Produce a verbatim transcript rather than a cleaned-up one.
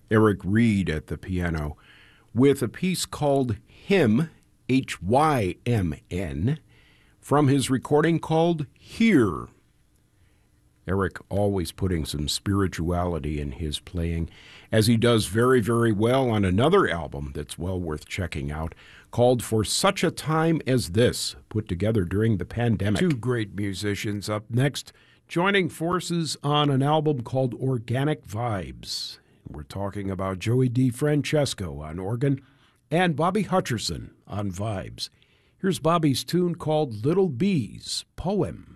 Eric Reed at the piano, with a piece called Hymn, H Y M N, from his recording called Here. Eric always putting some spirituality in his playing, as he does very, very well on another album that's well worth checking out, called For Such a Time as This, put together during the pandemic. Two great musicians up next, joining forces on an album called Organic Vibes. We're talking about Joey DeFrancesco on organ and Bobby Hutcherson on vibes. Here's Bobby's tune called Little Bees, Poem.